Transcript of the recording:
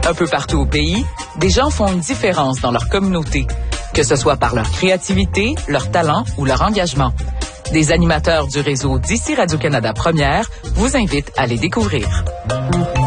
Un peu partout au pays, des gens font une différence dans leur communauté, que ce soit par leur créativité, leur talent ou leur engagement. Des animateurs du réseau d'ici Radio-Canada Première vous invitent à les découvrir.